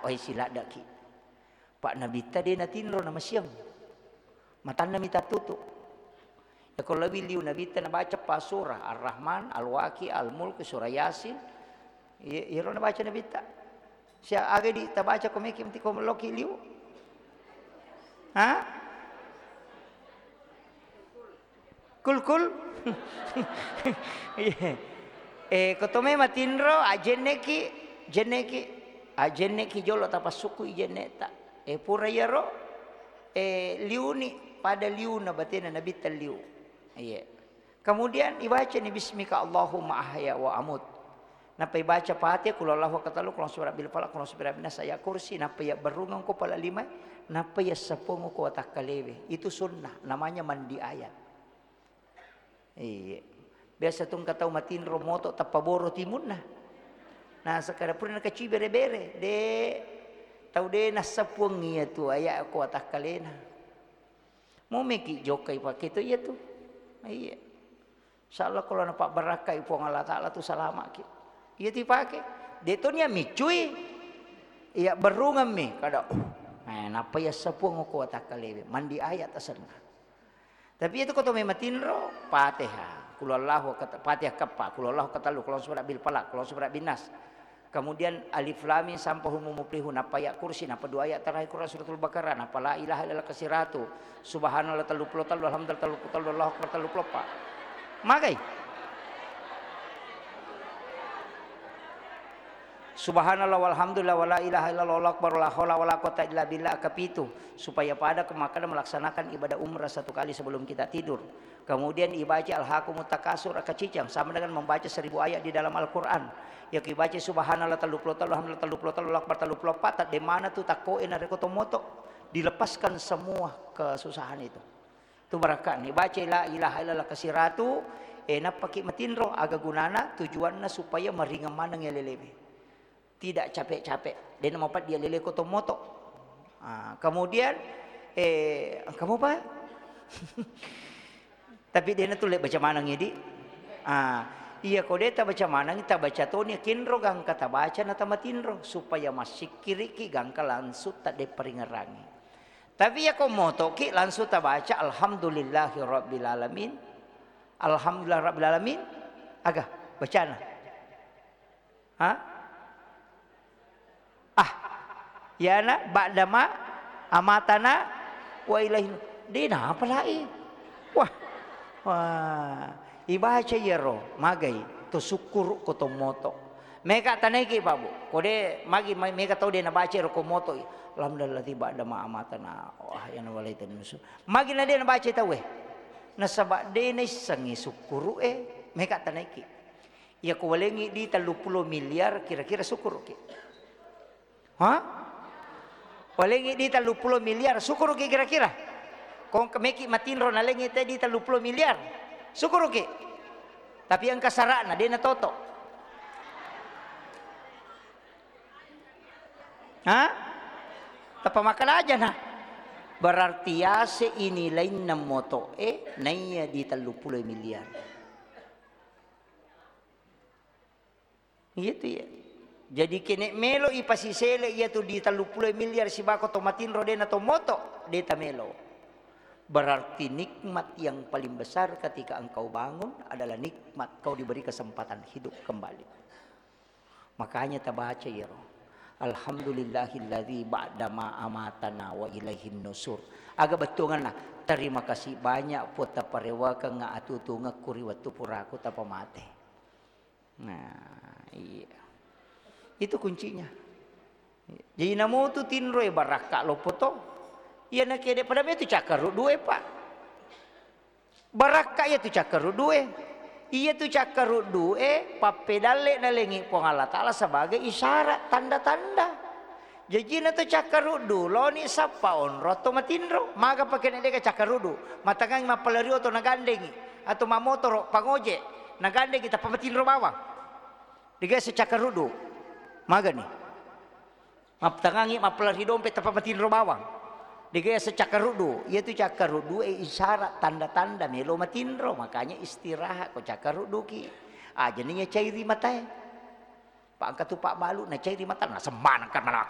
wahai sila daki. Pak Nabi tadi na tinro nama siang. Matan na mita tutu. Ya kalau lebih liu Nabi na baca pa surah Ar-Rahman, Al-Waqi, Al-Mulk, surah Yasin. Ya na baca Nabi ta. Siya aga di ta baca komeki mti komloki liu. Ha? Kul. Kotome matinro jeneki jolo tapasuku jeneta. Pura yaro liuni pada liuna batina nabi liu. Iya. Kemudian ibaca ni bismika Allahumma ahya wa amut. Napa ibaca Fatihah kul Allahu katalu kul surah bil falaq kul surah bin nas saya kursi napa ya berungang ko pala lima napa ya sepongo ko takalewe. Itu sunnah namanya mandi ayat. Iya. Biasa tung katau matinro moto tapaboro timun nah. Nah sekarang pun nak kaci bere-bere de tau de nasapuang iya tu ayat ko takalena. Mau meki jokai pakai tu iya tu. Iya. Insyaallah kalau nampak berakai puang Allah Taala tu salama ki. Iya dipakai. De tu nya micui. Iya berungan mi kada. Napa ya sapuang ko takalewe mandi ayat asana. Tapi itu kata mematinro Fatihah, kulallahu kata Fatihah kapa, kulallahu kata lu, kalau surah bil falaq, kalau surah bin nas. Kemudian alif lam mim sampai humum muflihun, apa ayat kursi, apa dua ayat terakhir Quran suratul Baqarah, apa la ilaha illallah kasiratu, subhanallah talu alhamdulillah talu Allahu akbar talu pak. Magai. Subhanallah walhamdulillah wala ilaha illallah wallahu akbar la haula wala quwata illa billah kapitu supaya pada kemakanan melaksanakan ibadah umrah satu kali sebelum kita tidur. Kemudian ibaca alhaqumut takasur akacicang sama dengan membaca 1000 ayat di dalam Al-Qur'an. Ya ibaca subhanallah talu alhamdulillah talu Allahu akbar talu patat di mana tu takoin are kotomoto dilepaskan semua kesusahan itu. Tu barakat ni baca la ilaha illallah kasiratu enak pakai matinro aga gunana tujuannya supaya meringan manang lelebe. Tidak capek-capek. Dia nama dia lele kotomoto. Kemudian kamu apa? Tapi dia tu baca manang ini. Iya kau dia baca manang kita baca tu ni kinro gang kata baca nata matinro supaya masih kiri ki gang langsung tak de peringerangi. Tapi ya kau moto ki langsung tak baca alhamdulillahirabbil alamin. Alhamdulillah rabbil alamin. Agak bacana. Ya na ba'dama amatana wa ilaihi dina apa lai wah ibaca yero magai to syukur ko to moto meka taneki babu kode magi meka tau dia na baca ro ko moto alhamdulillah ba'dama amatana wah ya na walaitan nusu magi na dia na baca tau na sabak de na sangi syukur meka taneki ya ko walengi di 30 miliar kira-kira syukur ki Paling di 30 miliar, syukur ki kira-kira. Kung kemeki matinro na lengi tadi 30 miliar, syukur ki. Tapi ang kasarana di na toto. Tapamakan aja na. Berarti ya seinilain na moto naiya di 30 miliar. Gitu ya. Jadi kene melo ipasisele ia tu di 30 miliar si bako tomatin roden atau moto deta melo. Berarti nikmat yang paling besar ketika engkau bangun adalah nikmat kau diberi kesempatan hidup kembali. Makanya tabaca ya. Alhamdulillahilladzi ba'dama amatana wa ilaihin nusur. Aga betungan lah. Terima kasih banyak puta parewa ka nga atutu nga kuriwatu puraku tapamate. Nah, iya. Itu kuncinya. Jadi namo tu tinroe baraka lo poto. Iya nak kede pada itu cakaru dua pak. Baraka ya tu cakaru dua. Iya tu cakaru dua. Papedale na lengi pong Allah Taala sebagai isyarat tanda-tanda. Jadi na tu cakaru dulu ni sapa onro to matinro. Maga pakai nede ka cakaru du. Matangang mapalario to nagandengi atau mamotor pangoje nagandengi kita pamatinro bawang. Diga secakaru du. Maga nih, maptangangi mapelari dompet apa matin bawang. Digaya secakarudu, ia tu cakarudu isyarat tanda-tanda melo matinro, makanya istirahat ko cakarudu ki. Jadinya cairi mata. Pak angkat tu pak balu na cairi mata na semana kan